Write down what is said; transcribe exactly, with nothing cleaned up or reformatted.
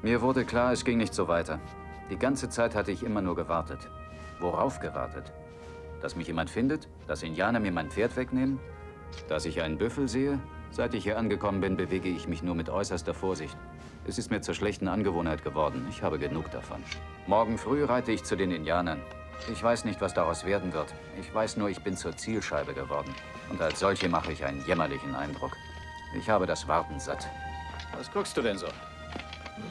Mir wurde klar, es ging nicht so weiter. Die ganze Zeit hatte ich immer nur gewartet. Worauf gewartet? Dass mich jemand findet? Dass Indianer mir mein Pferd wegnehmen? Dass ich einen Büffel sehe? Seit ich hier angekommen bin, bewege ich mich nur mit äußerster Vorsicht. Es ist mir zur schlechten Angewohnheit geworden. Ich habe genug davon. Morgen früh reite ich zu den Indianern. Ich weiß nicht, was daraus werden wird. Ich weiß nur, ich bin zur Zielscheibe geworden. Und als solche mache ich einen jämmerlichen Eindruck. Ich habe das Warten satt. Was guckst du denn so?